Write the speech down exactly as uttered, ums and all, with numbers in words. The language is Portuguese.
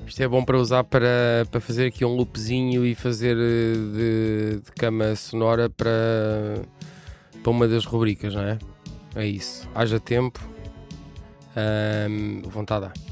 Isto é bom para usar para, para fazer aqui um loopzinho e fazer eh, de, de cama sonora para, para uma das rubricas, não é? É isso. Haja tempo, hum, vontade há.